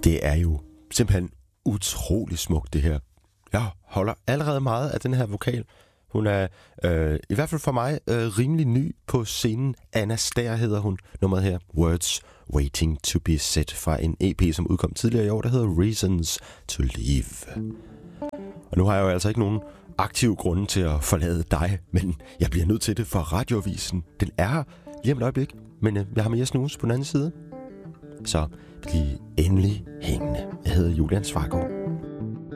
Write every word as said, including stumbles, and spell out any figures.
Det er jo simpelthen utrolig smukt, det her. Jeg holder allerede meget af den her vokal. Hun er øh, i hvert fald for mig øh, rimelig ny på scenen. Anna Stær hedder hun. Nummeret her, Words Waiting to be Said, fra en E P, som udkom tidligere i år, der hedder Reasons to Leave. Og nu har jeg jo altså ikke nogen aktiv grunde til at forlade dig, men jeg bliver nødt til det for Radioavisen. Den er her lige om et øjeblik, men øh, jeg har med jer snus på den anden side. Så bliv endelig hængende. Jeg hedder Julian Svargaard.